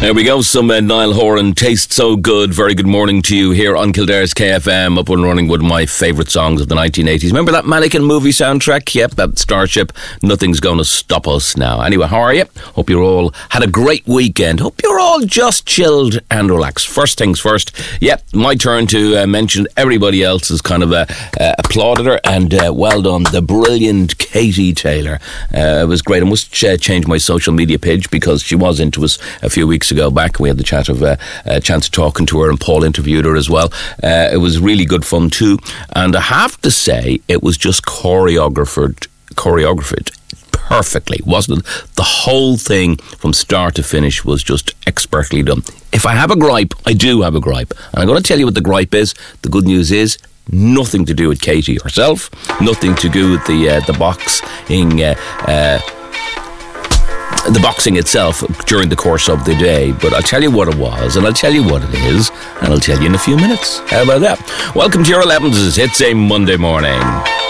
There we go, some Niall Horan, Tastes So Good. Very good morning to you here on Kildare's KFM, up and running one of my favourite songs of the 1980s. Remember that Mannequin movie soundtrack? Yep, that Starship. Nothing's going to stop us now. Anyway, how are you? Hope you all had a great weekend. Hope you're all just chilled and relaxed. First things first, yep, my turn to mention everybody else has kind of applauded her, and well done, the brilliant Katie Taylor. It was great. I must change my social media page because she was into us a few weeks ago back. We had the chance of talking to her, and Paul interviewed her as well. It was really good fun too, and I have to say it was just choreographed perfectly, wasn't it? The whole thing from start to finish was just expertly done. If I have a gripe, I do have a gripe, and I'm going to tell you what the gripe is. The good news is nothing to do with Katie herself, nothing to do with the boxing itself during the course of the day. But I'll tell you what it was, and I'll tell you what it is, and I'll tell you in a few minutes. How about that? Welcome to your 11s. It's a Monday morning.